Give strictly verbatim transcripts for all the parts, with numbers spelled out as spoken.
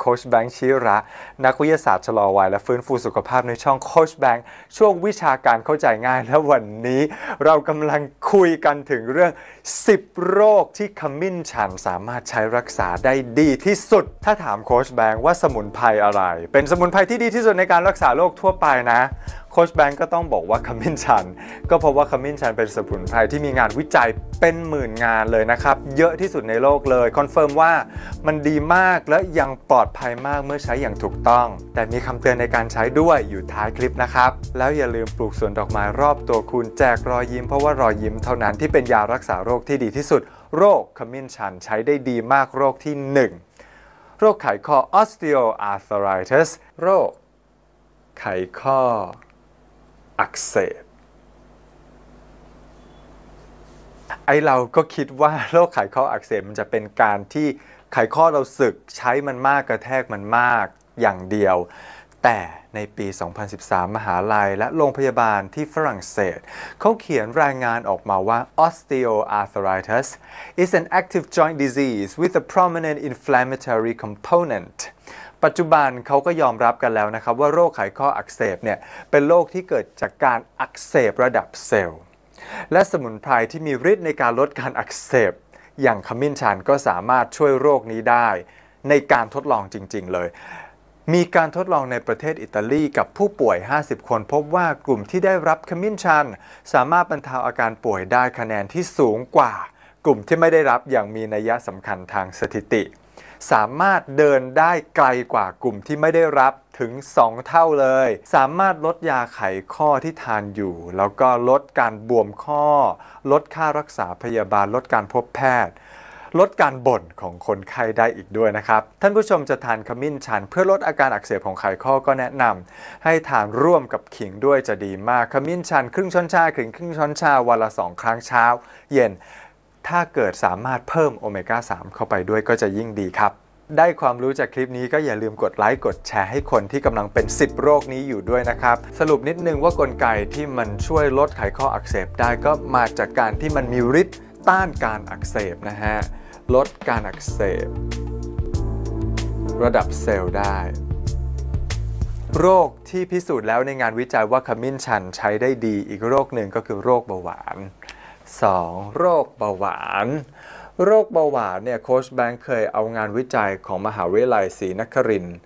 ค้ชแบงค์ชิระนักวิทยาศาสตร์ชะลอวัยและฟื้นฟูสุขภาพในช่องโค้ชแบงค์ช่วงวิชาการเข้าใจง่ายและวันนี้เรากำลังคุยกันถึงเรื่องสิบโรคที่ขมิ้นชันสามารถใช้รักษาได้ดีที่สุดถ้าถามโค้ชแบงค์ว่าสมุนไพรอะไรเป็นสมุนไพรที่ดีที่สุดในการรักษาโรคทั่วไปนะโค้ชแบงค์ก็ต้องบอกว่าขมิ้นชันก็เพราะว่าขมิ้นชันเป็นสมุนไพรที่มีงานวิจัยเป็นหมื่นงานเลยนะครับเยอะที่สุดในโลกเลยคอนเฟิร์มว่ามันดีมากและยังปลอดภัยมากเมื่อใช้อย่างถูกต้องแต่มีคำเตือนในการใช้ด้วยอยู่ท้ายคลิปนะครับแล้วอย่าลืมปลูกสวนดอกไม้รอบตัวคุณแจกรอยยิ้มเพราะว่ารอยยิ้มเท่านั้นที่เป็นยารักษาโรคที่ดีที่สุดโรคขมิ้นชันใช้ได้ดีมากโรคที่หนึ่งโรคไขข้อ osteoarthritis โรคไขข้ออักเสบไอเราก็คิดว่าโรคไขข้ออักเสบมันจะเป็นการที่ไขข้อเราสึกใช้มันมากกระแทกมันมากอย่างเดียวแต่ในปี สองพันสิบสาม มหาลัยและโรงพยาบาลที่ฝรั่งเศสเขาเขียนรายงานออกมาว่า osteoarthritis is an active joint disease with a prominent inflammatory componentปัจจุบันเขาก็ยอมรับกันแล้วนะครับว่าโรคไขข้ออักเสบเนี่ยเป็นโรคที่เกิดจากการอักเสบระดับเซลล์และสมุนไพรที่มีฤทธิ์ในการลดการอักเสบอย่างขมิ้นชันก็สามารถช่วยโรคนี้ได้ในการทดลองจริงๆเลยมีการทดลองในประเทศอิตาลีกับผู้ป่วยห้าสิบคนพบว่ากลุ่มที่ได้รับขมิ้นชันสามารถบรรเทาอาการป่วยได้คะแนนที่สูงกว่ากลุ่มที่ไม่ได้รับอย่างมีนัยสำคัญทางสถิติสามารถเดินได้ไกลกว่ากลุ่มที่ไม่ได้รับถึงสองเท่าเลยสามารถลดยาไขข้อที่ทานอยู่แล้วก็ลดการบวมข้อลดค่ารักษาพยาบาลลดการพบแพทย์ลดการบ่นของคนไข้ได้อีกด้วยนะครับท่านผู้ชมจะทานขมิ้นชันเพื่อลดอาการอักเสบของไขข้อก็แนะนำให้ทานร่วมกับขิงด้วยจะดีมากขมิ้นชันครึ่งช้อนชาขิงครึ่งช้อนชาวันละสองครั้งเช้าเย็นถ้าเกิดสามารถเพิ่มโอเมก้าสามเข้าไปด้วยก็จะยิ่งดีครับได้ความรู้จากคลิปนี้ก็อย่าลืมกดไลค์กดแชร์ให้คนที่กำลังเป็นสิบโรคนี้อยู่ด้วยนะครับสรุปนิดนึงว่ากลไกที่มันช่วยลดไขข้ออักเสบได้ก็มาจากการที่มันมีฤทธิ์ต้านการอักเสบนะฮะลดการอักเสบระดับเซลล์ได้โรคที่พิสูจน์แล้วในงานวิจัยว่าขมิ้นชันใช้ได้ดีอีกโรคหนึ่งก็คือโรคเบาหวานสองโรคเบาหวานโรคเบาหวานเนี่ยโค้ชแบงค์เคยเอางานวิจัยของมหาวิทยาลัยศรีนครินทร์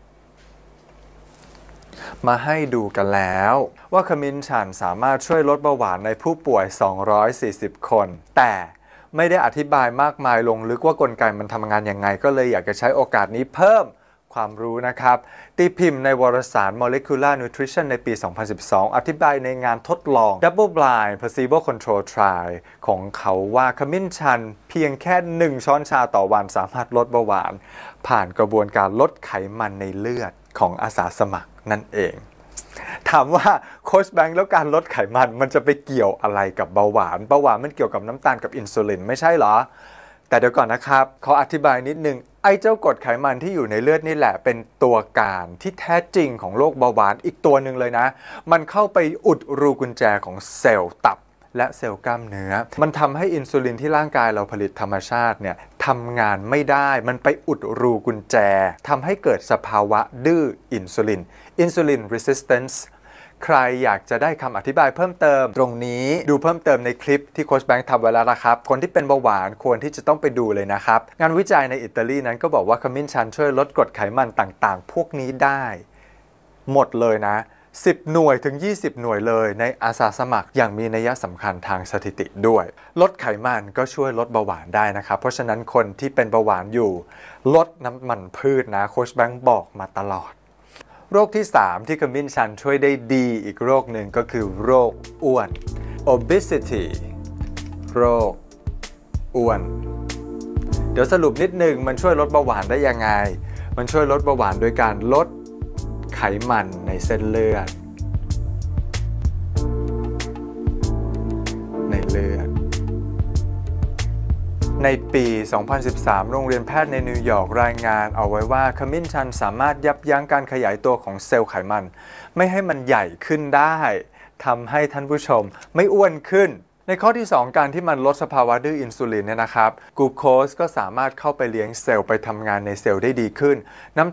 มาให้ดูกันแล้วว่าขมิ้นชันสามารถช่วยลดเบาหวานในผู้ป่วยสองร้อยสี่สิบคนแต่ไม่ได้อธิบายมากมายลงลึกว่ากลไกมันทำงานยังไงก็เลยอยากจะใช้โอกาสนี้เพิ่มความรู้นะครับตีพิมพ์ในวารสาร Molecular Nutrition ในปี สองพันสิบสอง อธิบายในงานทดลอง Double Blind Placebo Control Trial ของเขาว่าขมิ้นชันเพียงแค่หนึ่งช้อนชาต่อวันสามารถลดเบาหวานผ่านกระบวนการลดไขมันในเลือดของอาสาสมัครนั่นเองถามว่าโค้ชแบงค์แล้วการลดไขมันมันจะไปเกี่ยวอะไรกับเบาหวานเบาหวานมันเกี่ยวกับน้ำตาลกับอินซูลินไม่ใช่เหรอแต่เดี๋ยวก่อนนะครับขออธิบายนิดนึงไอ้เจ้ากรดไขมันที่อยู่ในเลือดนี่แหละเป็นตัวการที่แท้จริงของโรคเบาหวานอีกตัวหนึ่งเลยนะมันเข้าไปอุดรูกุญแจของเซลล์ตับและเซลล์กล้ามเนื้อมันทำให้อินซูลินที่ร่างกายเราผลิตธรรมชาติเนี่ยทำงานไม่ได้มันไปอุดรูกุญแจทำให้เกิดสภาวะดื้ออินซูลินอินซูลิน resistanceใครอยากจะได้คำอธิบายเพิ่มเติมตรงนี้ดูเพิ่มเติมในคลิปที่โค้ชแบงค์ทำไว้แล้วนะครับคนที่เป็นเบาหวานควรที่จะต้องไปดูเลยนะครับงานวิจัยในอิตาลีนั้นก็บอกว่าขมิ้นชันช่วยลดกรดไขมันต่างๆพวกนี้ได้หมดเลยนะสิบหน่วยถึงยี่สิบหน่วยเลยในอาสาสมัครอย่างมีนัยสำคัญทางสถิติด้วยลดไขมันก็ช่วยลดเบาหวานได้นะครับเพราะฉะนั้นคนที่เป็นเบาหวานอยู่ลดน้ำมันพืชนะโค้ชแบงค์บอกมาตลอดโรคที่สามที่ขมิ้นชันช่วยได้ดีอีกโรคหนึ่งก็คือโรคอ้วน obesity โรคอ้วนเดี๋ยวสรุปนิดนึงมันช่วยลดเบาหวานได้ยังไงมันช่วยลดเบาหวานโดยการลดไขมันในเส้นเลือดในเลือดในปี สองพันสิบสาม โรงเรียนแพทย์ในนิวยอร์กรายงานเอาไว้ว่าขมิ้นชันสามารถยับยั้งการขยายตัวของเซลล์ไขมันไม่ให้มันใหญ่ขึ้นได้ทำให้ท่านผู้ชมไม่อ้วนขึ้น ในข้อที่สองการที่มันลดสภาวะดื้ออินซูลินเนี่ยนะครับกลูโคสก็สามารถเข้าไปเลี้ยงเซลล์ไปทำงานในเซลล์ได้ดีขึ้นน้